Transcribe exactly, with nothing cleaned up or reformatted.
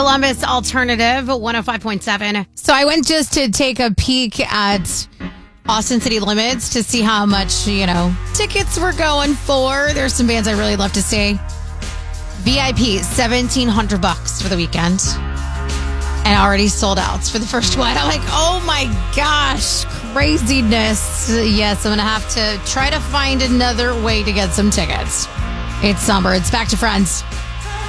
Columbus Alternative one oh five point seven. So I went just to take a peek at Austin City Limits to see how much, you know, tickets were going for. There's some bands I really love to see. V I P, seventeen hundred bucks for the weekend. And already sold out for the first one. I'm like, oh my gosh, craziness. Yes, I'm going to have to try to find another way to get some tickets. It's Summer. It's Back to Friends.